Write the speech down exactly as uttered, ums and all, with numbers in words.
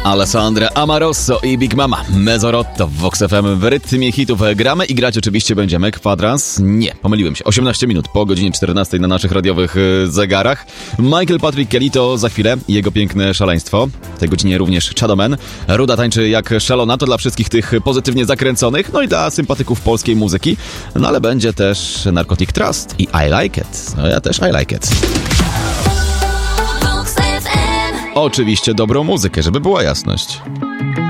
Alessandra Amarosso i Big Mama Mezzorotto w Vox F M w rytmie hitów gramy i grać oczywiście będziemy kwadrans. Nie, pomyliłem się. osiemnaście minut po godzinie czternastej na naszych radiowych zegarach. Michael Patrick Kelly to za chwilę jego piękne szaleństwo. W tej godzinie również Shadow Man. Ruda tańczy jak szalona, to dla wszystkich tych pozytywnie zakręconych, no i dla sympatyków polskiej muzyki. No ale będzie też Narcotic Trust i I Like It. No ja też I Like It. Oczywiście dobrą muzykę, żeby była jasność.